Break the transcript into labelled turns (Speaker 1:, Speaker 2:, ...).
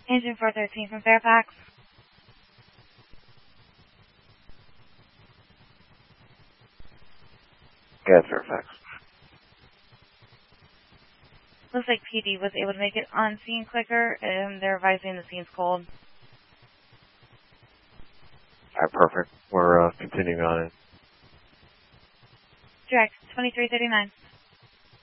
Speaker 1: Engine 413 from Fairfax.
Speaker 2: Yeah, Fairfax.
Speaker 1: Looks like PD was able to make it on scene quicker, and they're advising the scene's cold.
Speaker 2: All right, perfect. We're continuing on it.
Speaker 1: Direct, 2339.